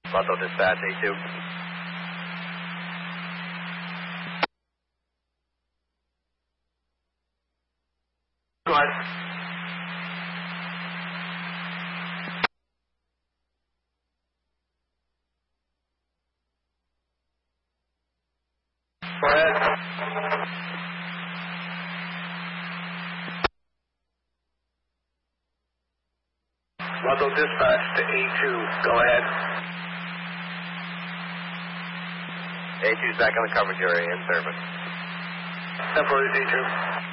Muscle dispatch, A2. Go ahead. Go ahead. Muscle dispatch to A2. Go ahead. A2's back on the coverage area in service. 10-4 A2.